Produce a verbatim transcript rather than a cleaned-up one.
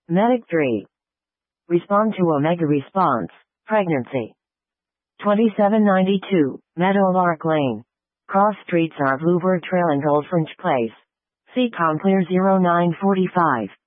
Medic three. Respond to Omega response. Pregnancy. twenty-seven ninety-two, Meadowlark Lane. Cross streets are Bluebird Trail and Old French Place. C COM clear zero nine forty-five.